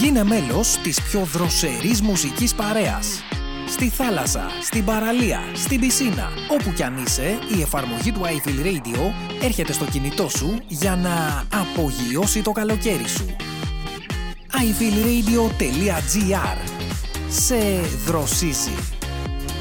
Γίνε μέλος της πιο δροσερής μουσικής παρέας. Στη θάλασσα, στην παραλία, στην πισίνα, όπου κι αν είσαι, η εφαρμογή του I Feel Radio έρχεται στο κινητό σου για να απογειώσει το καλοκαίρι σου. iFeelRadio.gr. Σε δροσίζει.